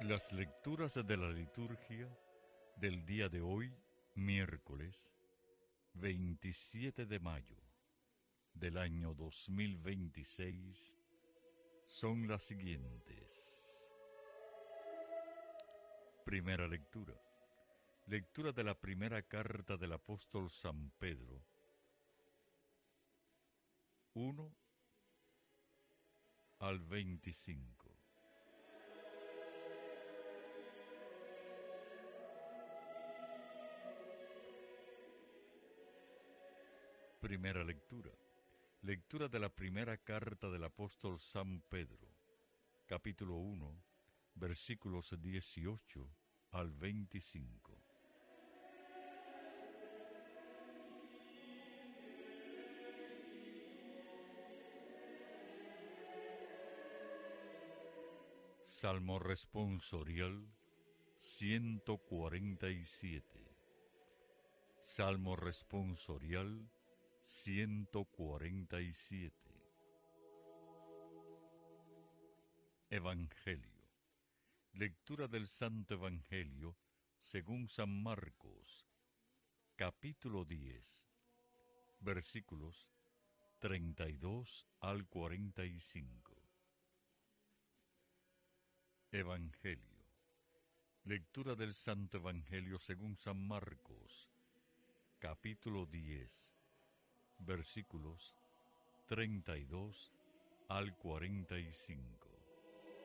Las lecturas de la liturgia del día de hoy, miércoles 27 de mayo del año 2026, son las siguientes. Primera lectura. Lectura de la primera carta del apóstol San Pedro, 1 al 25. Primera lectura. Lectura de la primera carta del apóstol San Pedro, capítulo 1, versículos 18 al 25. Salmo responsorial 147. Salmo responsorial 147. Evangelio. Lectura del Santo Evangelio según San Marcos, capítulo 10, versículos 32 al 45. Evangelio. Lectura del Santo Evangelio según San Marcos, capítulo 10, versículos 32 al 45.